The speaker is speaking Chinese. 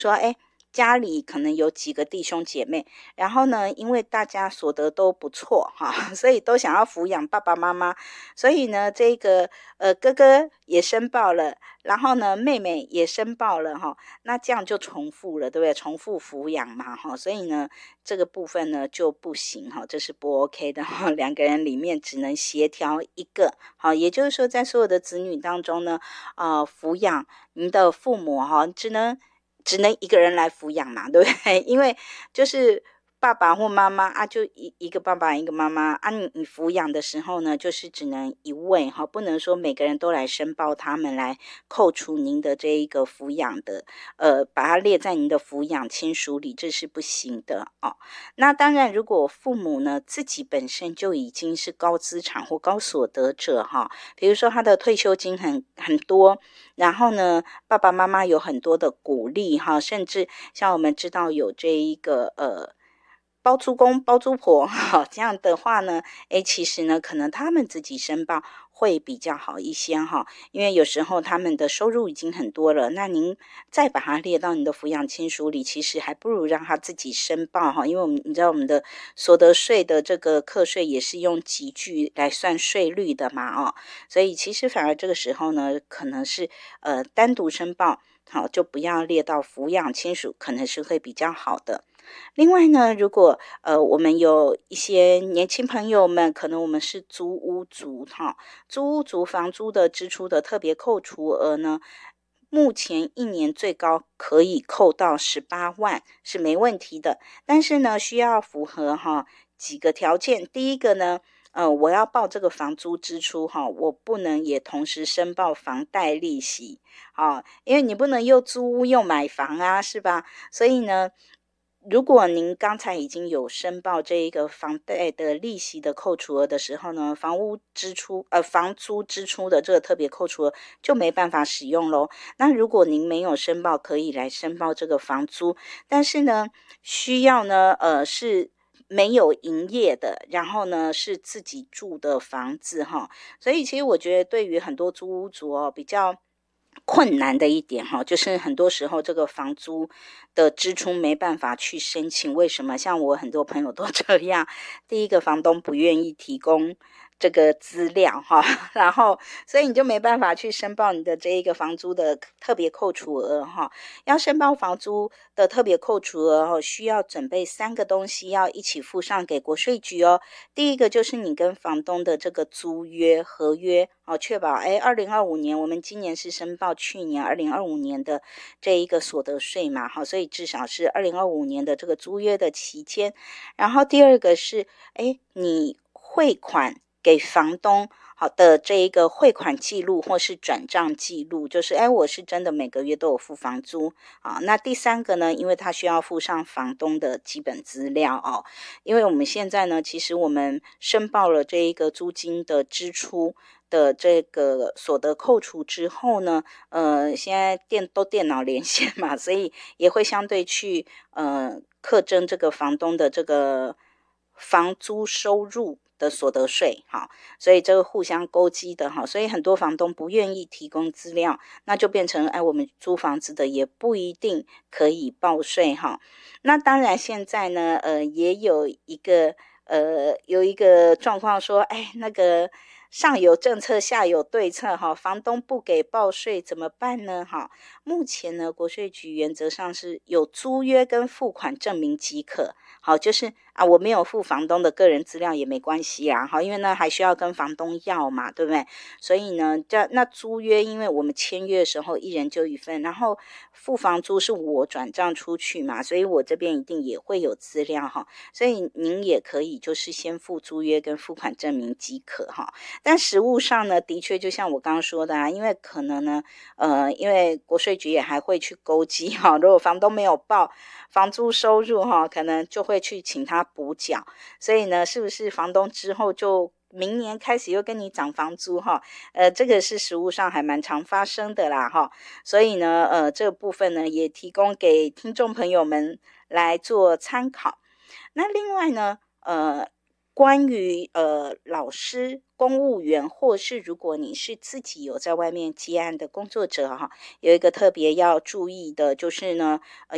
说家里可能有几个弟兄姐妹，然后呢，因为大家所得都不错所以都想要抚养爸爸妈妈，所以呢，这个哥哥也申报了，然后呢，妹妹也申报了那这样就重复了，对不对？重复抚养嘛所以呢，这个部分呢就不行这是不 OK 的两个人里面只能协调一个也就是说，在所有的子女当中呢，抚养您的父母只能一个人来抚养嘛，对不对？因为就是爸爸或妈妈就一个爸爸一个妈妈你抚养的时候呢，就是只能一位不能说每个人都来申报，他们来扣除您的这一个抚养的把它列在您的抚养亲属里，这是不行的那当然，如果父母呢自己本身就已经是高资产或高所得者比如说他的退休金很多，然后呢，爸爸妈妈有很多的鼓励甚至像我们知道有这一个包租公包租婆这样的话呢其实呢可能他们自己申报会比较好一些因为有时候他们的收入已经很多了，那您再把它列到你的抚养亲属里，其实还不如让他自己申报因为你知道我们的所得税的这个课税也是用集聚来算税率的嘛所以其实反而这个时候呢可能是单独申报就不要列到抚养亲属，可能是会比较好的。另外呢，如果我们有一些年轻朋友们，可能我们是租屋族租屋族房租的支出的特别扣除额呢，目前一年最高可以扣到18万是没问题的，但是呢需要符合几个条件。第一个呢我要报这个房租支出我不能也同时申报房贷利息因为你不能又租屋又买房是吧？所以呢如果您刚才已经有申报这一个房贷的利息的扣除额的时候呢，房租支出的这个特别扣除额就没办法使用咯。那如果您没有申报，可以来申报这个房租，但是呢需要呢是没有营业的，然后呢是自己住的房子所以其实我觉得对于很多租屋族比较困难的一点就是很多时候这个房租的支出没办法去申请。为什么？像我很多朋友都这样，第一个房东不愿意提供这个资料然后所以你就没办法去申报你的这一个房租的特别扣除额要申报房租的特别扣除额需要准备3个东西要一起附上给国税局第一个就是你跟房东的这个租约合约确保2025年我们今年是申报去年2025年的这一个所得税嘛所以至少是2025年的这个租约的期间。然后第二个是你汇款给房东的这一个汇款记录或是转账记录，就是我是真的每个月都有付房租那第3个呢，因为他需要附上房东的基本资料因为我们现在呢其实我们申报了这一个租金的支出的这个所得扣除之后呢现在电脑连线嘛，所以也会相对去课征这个房东的这个房租收入的所得税所以这个互相勾稽的所以很多房东不愿意提供资料，那就变成我们租房子的也不一定可以报税那当然现在呢也有一个状况说那个上有政策下有对策房东不给报税怎么办呢目前呢国税局原则上是有租约跟付款证明即可就是我没有付房东的个人资料也没关系因为呢还需要跟房东要嘛，对不对？所以呢那租约因为我们签约的时候一人就一份，然后付房租是我转账出去嘛，所以我这边一定也会有资料所以您也可以就是先付租约跟付款证明即可但实务上呢的确就像我刚刚说的因为可能呢因为国税局也还会去勾稽如果房东没有报房租收入可能就会去请他补缴，所以呢是不是房东之后就明年开始又跟你涨房租这个是实务上还蛮常发生的啦所以呢这个部分呢也提供给听众朋友们来做参考。那另外呢关于老师公务员或是如果你是自己有在外面接案的工作者有一个特别要注意的就是呢